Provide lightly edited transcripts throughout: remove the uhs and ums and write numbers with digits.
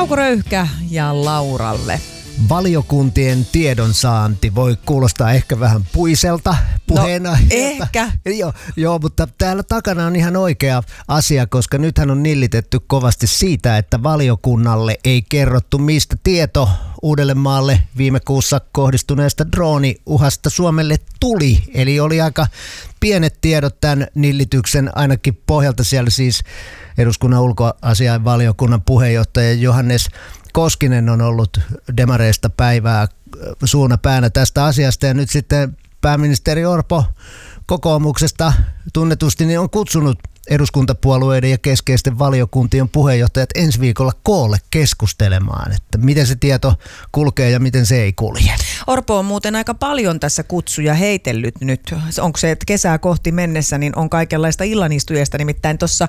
Kauko Röyhkä ja Lauralle. Valiokuntien tiedonsaanti voi kuulostaa ehkä vähän puiselta puheena. No, ehkä. Joo, mutta täällä takana on ihan oikea asia, koska nythän on nillitetty kovasti siitä, että valiokunnalle ei kerrottu, mistä tieto Uudellemaalle viime kuussa kohdistuneesta drooniuhasta Suomelle tuli. Eli oli aika pienet tiedot tämän nillityksen ainakin pohjalta. Siellä siis eduskunnan ulkoasiainvaliokunnan puheenjohtaja Johannes Koskinen on ollut demareista päivää suuna päänä tästä asiasta, ja nyt sitten pääministeri Orpo kokoomuksesta tunnetusti niin on kutsunut eduskuntapuolueiden ja keskeisten valiokuntien puheenjohtajat ensi viikolla koolle keskustelemaan, että miten se tieto kulkee ja miten se ei kulje. Orpo on muuten aika paljon tässä kutsuja heitellyt nyt. Onko se, että kesää kohti mennessä, niin on kaikenlaista illanistujasta, nimittäin tuossa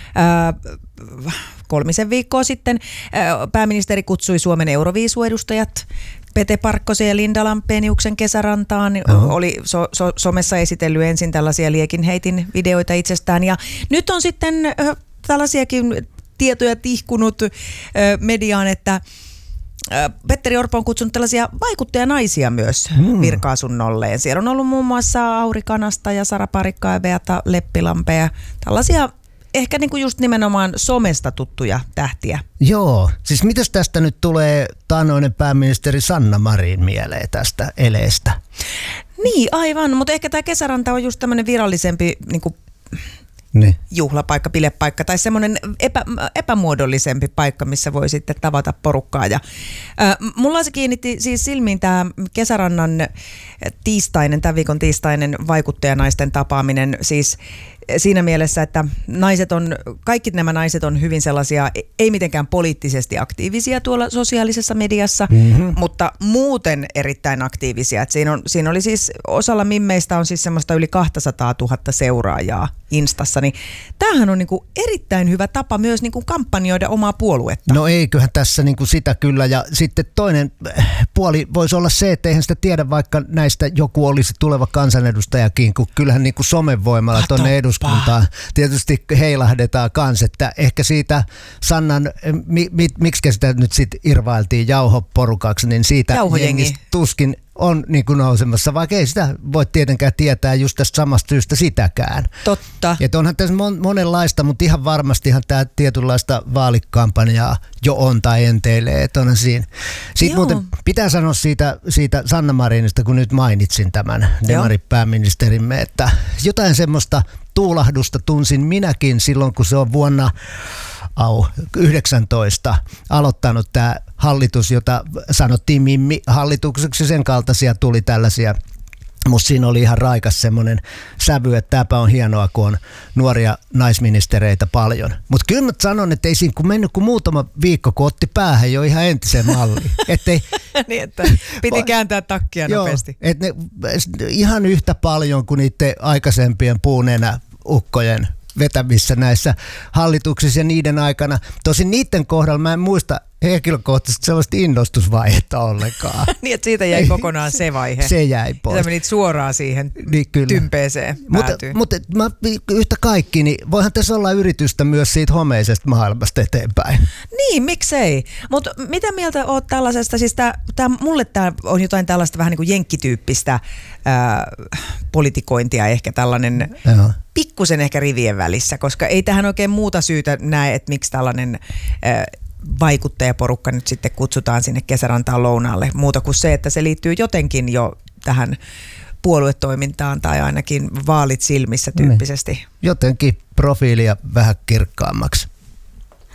3 viikkoa sitten pääministeri kutsui Suomen Euroviisuedustajat Pete Parkkosen ja Linda Lampeniuksen kesärantaan. Oli somessa esitellyt ensin tällaisia liekinheitin videoita itsestään, ja nyt on sitten tällaisiakin tietoja tihkunut mediaan, että Petteri Orpo on kutsunut tällaisia vaikuttajanaisia myös virka-asunnolleen. Siellä on ollut muun muassa Auri Kanasta ja Sara Parikka ja Beata Leppilampea ja tällaisia ehkä niin kuin just nimenomaan somesta tuttuja tähtiä. Joo, siis mitäs tästä nyt tulee taannoinen pääministeri Sanna Marin mieleen tästä eleestä? Niin, aivan, mutta ehkä tämä kesäranta on just tämmöinen virallisempi niin kuin juhlapaikka, bilepaikka tai semmoinen epämuodollisempi paikka, missä voi sitten tavata porukkaa. Ja, mulla se kiinnitti siis silmiin tämä kesärannan tämän viikon tiistainen vaikuttajanaisten tapaaminen, siis siinä mielessä, että kaikki nämä naiset on hyvin sellaisia, ei mitenkään poliittisesti aktiivisia tuolla sosiaalisessa mediassa, mutta muuten erittäin aktiivisia. Että siinä oli siis, osalla mimmeistä on siis semmoista yli 200 000 seuraajaa Instassa, niin tämähän on niinku erittäin hyvä tapa myös niinku kampanjoida omaa puoluetta. No eiköhän tässä niinku sitä kyllä, ja sitten toinen puoli voisi olla se, että eihän sitä tiedä, vaikka näistä joku olisi tuleva kansanedustajakin, kun kyllähän niinku somen voimalla tuonne eduskuntaan tietysti heilahdetaan kans, että ehkä siitä Sannan, miksi sitä nyt sitten irvailtiin jauhoporukaksi, niin siitä jengistä tuskin on niin kuin nousemassa, vaikka ei sitä voi tietenkään tietää just tästä samasta syystä sitäkään. Totta. Että onhan tässä monenlaista, mutta ihan varmastihan tämä tietynlaista vaalikampanjaa jo on tai enteilee, että onhan siinä. Sitten muuten pitää sanoa siitä Sanna Marinista, kun nyt mainitsin tämän demaripääministerimme, että jotain semmoista tuulahdusta tunsin minäkin silloin, kun se on vuonna 19 aloittanut tämä hallitus, jota sanottiin Mimmi-hallitukseksi, sen kaltaisia tuli tällaisia. Musta siinä oli ihan raikas semmoinen sävy, että tämäpä on hienoa, kun on nuoria naisministereitä paljon. Mutta kyllä mä sanon, että ei siinä kun mennyt kuin muutama viikko, kun otti päähän jo ihan entiseen malliin. Niin, että piti kääntää takkia nopeasti. Että ihan yhtä paljon kuin niiden aikaisempien puunenäukkojen vetämissä näissä hallituksissa ja niiden aikana. Tosin niiden kohdalla mä en muista henkilökohtaisesti sellaista innostusvaihetta ollenkaan. Niin, että siitä jäi kokonaan se vaihe. Se jäi pois. Sä menit suoraan siihen tympeeseen päätyyn. Mutta yhtä kaikki, niin voihan tässä olla yritystä myös siitä homeisesta maailmasta eteenpäin. Niin, miksei. Mutta mitä mieltä oot tällaisesta? Siis mulle tämä on jotain tällaista vähän niin kuin jenkkityyppistä politikointia, ehkä tällainen pikkusen ehkä rivien välissä, koska ei tähän oikein muuta syytä näe, että miksi tällainen vaikuttajaporukka nyt sitten kutsutaan sinne kesärantaan lounaalle. Muuta kuin se, että se liittyy jotenkin jo tähän puoluetoimintaan tai ainakin vaalit silmissä tyyppisesti. Jotenkin profiilia vähän kirkkaammaksi.